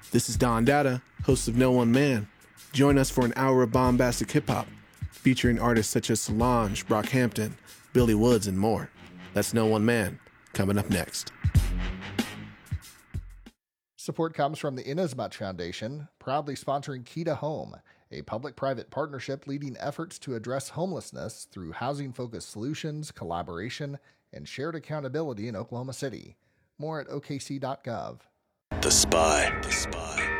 This is Don Dada, host of No One Man. Join us for an hour of bombastic hip-hop, featuring artists such as Solange, Brockhampton, Billy Woods, and more. That's No One Man, coming up next. Support comes from the Inasmuch Foundation, proudly sponsoring Key to Home, a public-private partnership leading efforts to address homelessness through housing-focused solutions, collaboration, and shared accountability in Oklahoma City. More at okc.gov. The Spy.